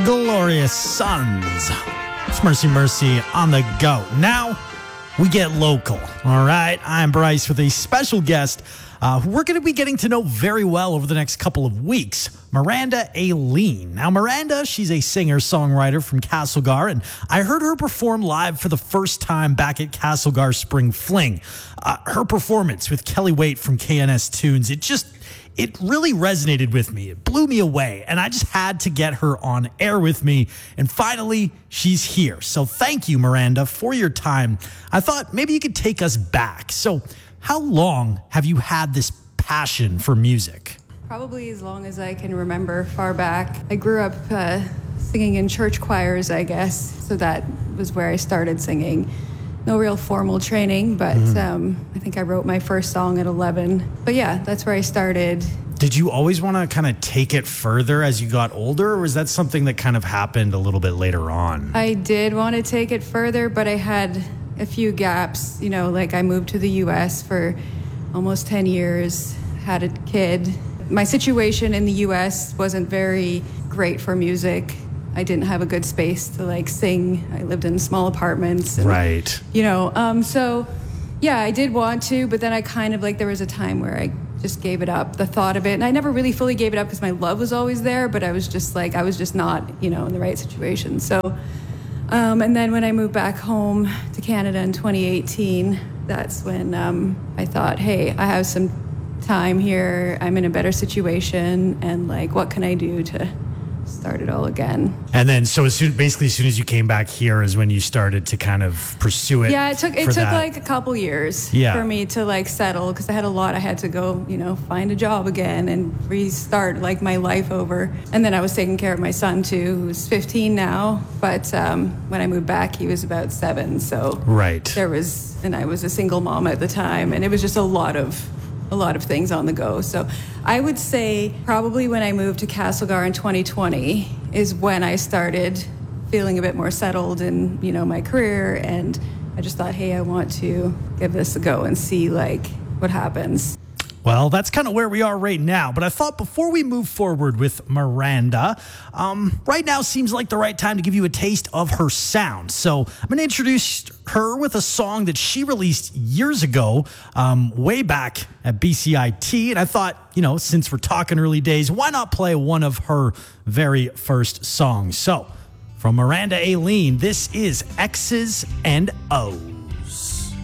Glorious Sons. It's Mercy Mercy on the go. Now we get local. All right. I'm Bryce with a special guest who we're going to be getting to know very well over the next couple of weeks. Miranda Aileen. Now, Miranda, she's a singer-songwriter from Castlegar, and I heard her perform live for the first time back at Castlegar Spring Fling. Her performance with Kelly Waite from KNS Tunes, it really resonated with me. It blew me away, and I just had to get her on air with me, and finally, she's here. So thank you, Miranda, for your time. I thought maybe you could take us back. So how long have you had this passion for music? Probably as long as I can remember, far back. I grew up singing in church choirs, I guess, so that was where I started singing. No real formal training, but I think I wrote my first song at 11. But yeah, that's where I started. Did you always want to kind of take it further as you got older, or was that something that kind of happened a little bit later on? I did want to take it further, but I had a few gaps. You know, like I moved to the U.S. for almost 10 years, had a kid. My situation in the U.S. wasn't very great for music. I didn't have a good space to like sing. I lived in small apartments. And, right. You know, so yeah, I did want to, but then I kind of like, there was a time where I just gave it up, the thought of it. And I never really fully gave it up because my love was always there, but I was just not, you know, in the right situation. So, and then when I moved back home to Canada in 2018, that's when I thought, hey, I have some time here. I'm in a better situation. And like, what can I do to start it all again? And then, so as soon as you came back here is when you started to kind of pursue it. Yeah, it took like a couple years for me to like settle, because I had a lot. I had to go, you know, find a job again and restart like my life over. And then I was taking care of my son too, who's 15 now. But when I moved back, he was about 7. So right. And I was a single mom at the time, and it was just a lot of things on the go. So I would say probably when I moved to Castlegar in 2020 is when I started feeling a bit more settled in, you know, my career. And I just thought, hey, I want to give this a go and see like what happens. Well, that's kind of where we are right now. But I thought before we move forward with Miranda, right now seems like the right time to give you a taste of her sound. So I'm going to introduce her with a song that she released years ago, way back at BCIT. And I thought, you know, since we're talking early days, why not play one of her very first songs? So from Miranda Aileen, this is X's and O's.